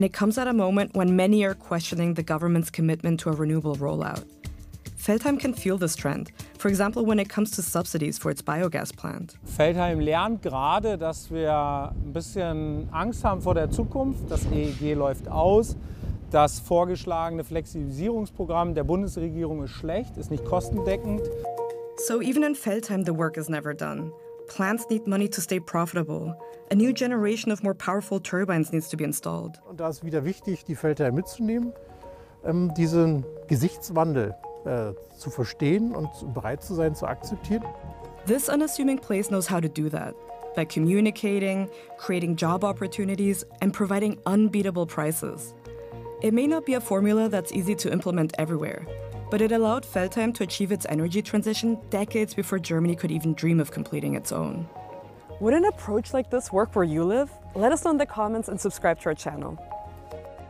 And it comes at a moment when many are questioning the government's commitment to a renewable rollout. Veltheim can feel this trend, for example, when it comes to subsidies for its biogas plant. Veltheim lernt gerade, dass wir ein bisschen Angst haben vor der Zukunft. Das EEG läuft aus. Das vorgeschlagene Flexibilisierungsprogramm der Bundesregierung ist schlecht, ist nicht kostendeckend. So even in Veltheim, the work is never done. Plants need money to stay profitable. A new generation of more powerful turbines needs to be installed. Und da ist wieder wichtig, die Veltheim mitzunehmen, diesen Gesichtswandel zu verstehen und bereit zu sein, zu akzeptieren. This unassuming place knows how to do that by communicating, creating job opportunities, and providing unbeatable prices. It may not be a formula that's easy to implement everywhere, but it allowed Veltheim to achieve its energy transition decades before Germany could even dream of completing its own. Would an approach like this work where you live? Let us know in the comments and subscribe to our channel.